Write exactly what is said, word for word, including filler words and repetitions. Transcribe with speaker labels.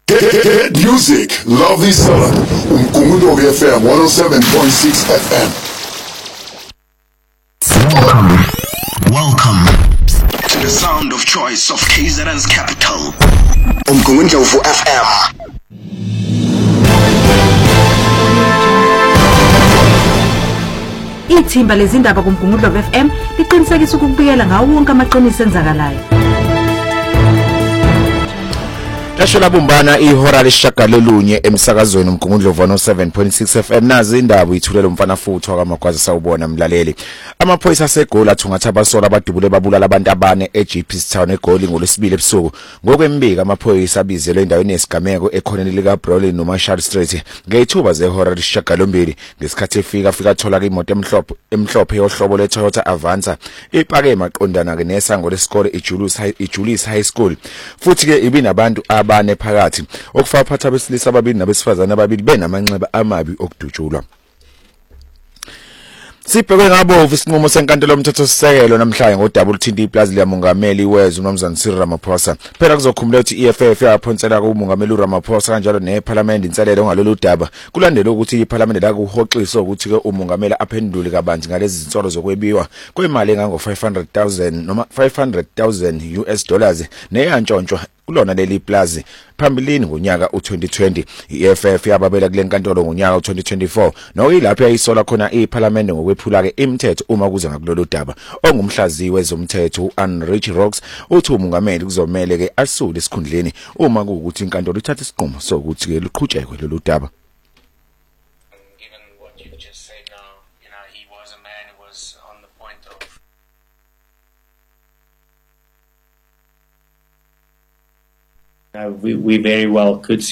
Speaker 1: Get music, love this song. Umkhumbulo F M one oh seven point six F M.
Speaker 2: Welcome, welcome to the sound of choice of K Z N's capital. Umkhumbulo F M.
Speaker 3: Ithimba lezindaba kuMgungundlo F M liqinisekisa ukubikela ngawo wonke amaqiniso enzakalayo.
Speaker 4: Lashola bumbana ihora leshagalolunye emsakazweni uMgungundlo one oh seven point six F M nazi indaba ithulela umfana futhi wakamagwazi sawubona mlaleli. Amaphoyisa aseGoli athungatha abasola abadubule babulala abantu abane eGP's Town eGoli ngolesibili ebusuku. Ngokwembika amaphoyisa abizele endaweni yesigameko ekhoneni lika Broly noMarshall Street ngeyithuba zehora leshagalombili ngesikhathi efika afika thola imoto emhlophe emhlophe yohlobo leToyota Avanza ipake maqondana ke nesango lesikole iJulius High iJulius High School futhi ke ibinabantu abane phakathi okufaka phatha besilisa ababili nabesifazana ababili benamanxeba amabi okudutshulwa. Sibhekwe ngabovu isinqumo senkantolo yomthetho sisekelo namhlanje ngoDouble T D Plus liyamongameli wezwe uMnumzane Cyril Ramaphosa. Phela kuzokhumula ukuthi I F F yaphonsela kuMongameli uRamaphosa kanjalo neParliament inselelo ngalolu daba. Kulandela ukuthi iParliament la kuhoxisa ukuthi ke uMongameli aphendule kabanzi ngalezi zinsolo zokwebiwa kwemali engango five hundred thousand noma five hundred thousand U S dollars neyantshontshwa kulona leli plaza phambilini ngonyaka u twenty twenty. I-F F yababela kule nkantolo ngonyaka u twenty twenty-four nokuyilapho yayisola khona iParliament ngokwephula ke imithetho uma kuze ngakulolu daba. Ongumhlaziyi wezomthetho uAnrich Rocks uthi uMongameli kuzomela ke asule esikhundleni uma kuukuthi inkantolo ithatha isinqumo sokuthi ke luqhutshekwe lolu daba.
Speaker 5: Uh, we, we very well could